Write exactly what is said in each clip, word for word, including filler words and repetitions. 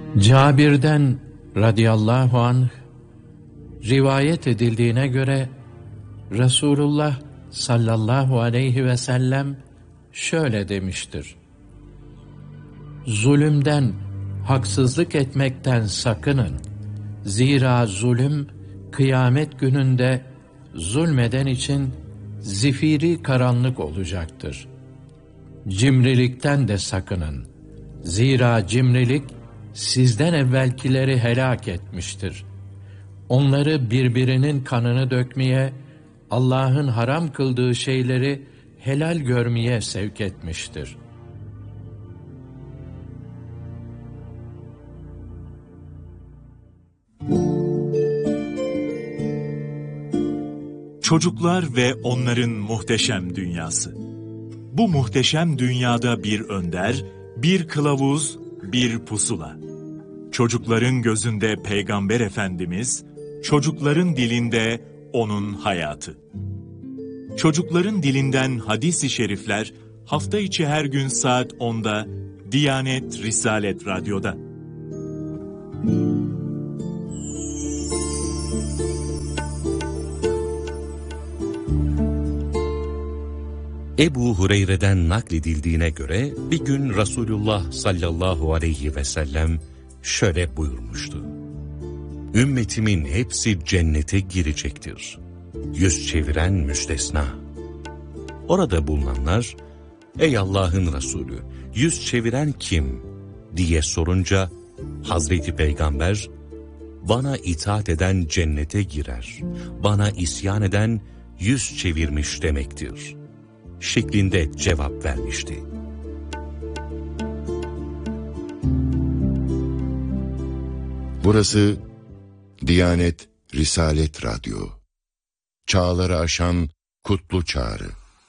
Cabir'den radıyallahu anh rivayet edildiğine göre Resulullah sallallahu aleyhi ve sellem şöyle demiştir: zulümden, haksızlık etmekten sakının. Zira zulüm kıyamet gününde zulmeden için zifiri karanlık olacaktır. Cimrilikten de sakının. Zira cimrilik sizden evvelkileri helak etmiştir. Onları birbirinin kanını dökmeye, Allah'ın haram kıldığı şeyleri helal görmeye sevk etmiştir. Çocuklar ve onların muhteşem dünyası. Bu muhteşem dünyada bir önder, bir kılavuz, bir pusula. Çocukların gözünde Peygamber Efendimiz, çocukların dilinde onun hayatı. Çocukların dilinden hadis-i şerifler hafta içi her gün saat onda Diyanet Risalet Radyo'da. Ebu Hureyre'den nakledildiğine göre bir gün Resulullah sallallahu aleyhi ve sellem şöyle buyurmuştu: ümmetimin hepsi cennete girecektir. Yüz çeviren müstesna. Orada bulunanlar, ey Allah'ın Resulü, yüz çeviren kim diye sorunca Hazreti Peygamber, bana itaat eden cennete girer, bana isyan eden yüz çevirmiş demektir şeklinde cevap vermişti. Burası Diyanet Risalet Radyo. Çağları aşan kutlu çağrı.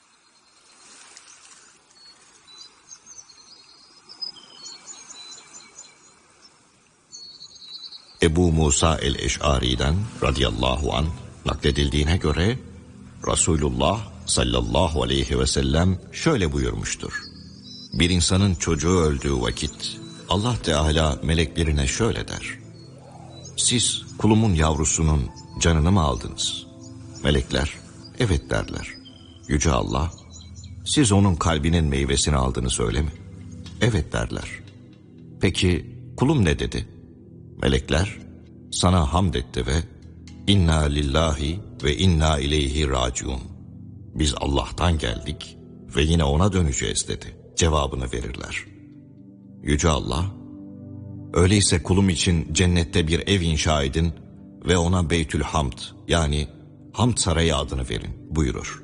Ebu Musa el-Eş'ari'den radıyallahu anh nakledildiğine göre Resulullah sallallahu aleyhi ve sellem şöyle buyurmuştur: bir insanın çocuğu öldüğü vakit Allah Teala meleklerine şöyle der: siz kulumun yavrusunun canını mı aldınız? Melekler evet derler. Yüce Allah, siz onun kalbinin meyvesini aldınız öyle mi? Evet derler. Peki kulum ne dedi? Melekler sana hamd etti ve inna lillahi ve inna ileyhi raciun, biz Allah'tan geldik ve yine ona döneceğiz dedi cevabını verirler. Yüce Allah, öyleyse kulum için cennette bir ev inşa edin ve ona Beytül Hamd, yani Hamd Sarayı adını verin buyurur.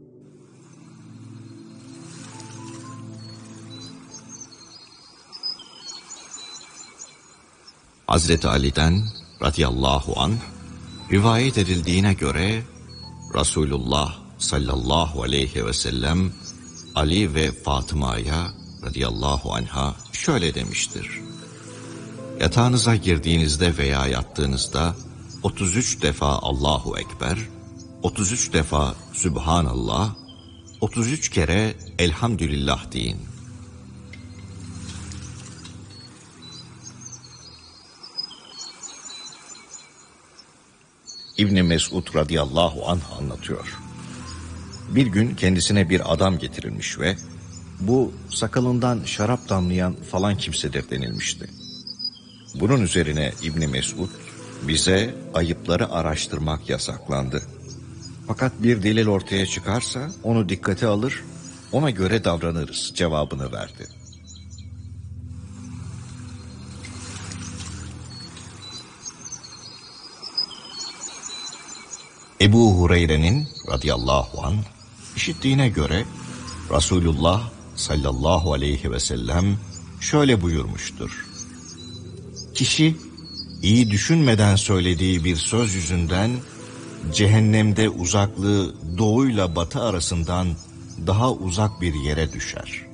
Hazreti Ali'den radıyallahu anh rivayet edildiğine göre Resulullah sallallahu aleyhi ve sellem Ali ve Fatıma'ya radıyallahu anha şöyle demiştir: yatağınıza girdiğinizde veya yattığınızda otuz üç defa Allahu Ekber, otuz üç defa Sübhanallah, otuz üç kere Elhamdülillah deyin. İbn Mesud radıyallahu anh anlatıyor. Bir gün kendisine bir adam getirilmiş ve bu sakalından şarap damlayan falan kimsedir denilmişti. Bunun üzerine İbn Mesud, bize ayıpları araştırmak yasaklandı. Fakat bir delil ortaya çıkarsa onu dikkate alır, ona göre davranırız cevabını verdi. Ebu Hureyre'nin radıyallahu anh işittiğine göre Resulullah sallallahu aleyhi ve sellem şöyle buyurmuştur: kişi iyi düşünmeden söylediği bir söz yüzünden cehennemde uzaklığı doğuyla batı arasından daha uzak bir yere düşer.